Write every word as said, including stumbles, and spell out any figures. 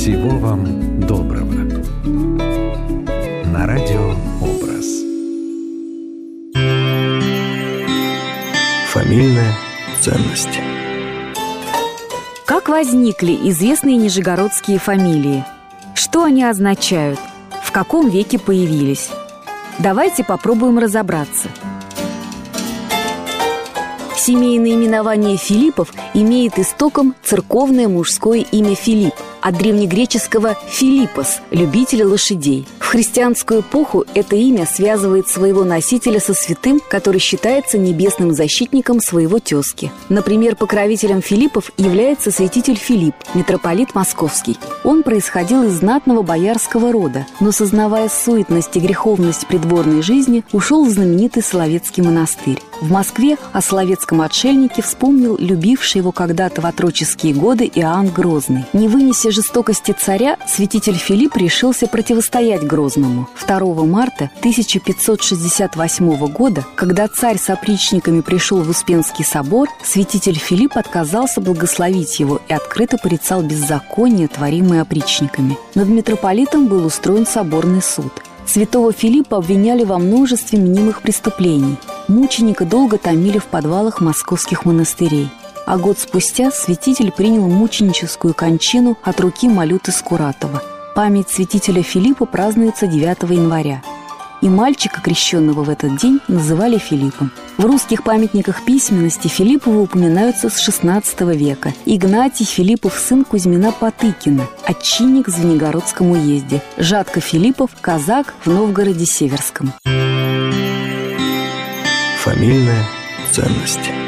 Всего вам доброго. На радио «Образ». Фамильная ценность. Как возникли известные нижегородские фамилии? Что они означают? В каком веке появились? Давайте попробуем разобраться. Семейное именование Филиппов имеет истоком церковное мужское имя Филипп, от древнегреческого «филиппос» – любитель лошадей. В христианскую эпоху это имя связывает своего носителя со святым, который считается небесным защитником своего тезки. Например, покровителем Филиппов является святитель Филипп, митрополит Московский. Он происходил из знатного боярского рода, но, сознавая суетность и греховность придворной жизни, ушел в знаменитый Соловецкий монастырь. В Москве о соловецком отшельнике вспомнил любивший его когда-то в отроческие годы Иоанн Грозный. Не вынеся жестокости царя, святитель Филипп решился противостоять Грозному. второго марта тысяча пятьсот шестьдесят восьмого года, когда царь с опричниками пришел в Успенский собор, святитель Филипп отказался благословить его и открыто порицал беззаконие, творимое опричниками. Над митрополитом был устроен соборный суд. Святого Филиппа обвиняли во множестве мнимых преступлений. Мученика долго томили в подвалах московских монастырей. А год спустя святитель принял мученическую кончину от руки Малюты Скуратова. Память святителя Филиппа празднуется девятого января. И мальчика, крещенного в этот день, называли Филиппом. В русских памятниках письменности Филипповы упоминаются с шестнадцатого века. Игнатий Филиппов, сын Кузьмина Потыкина, отчинник в Звенигородском уезде. Жатко Филиппов, казак в Новгороде Северском. Фамильная ценность.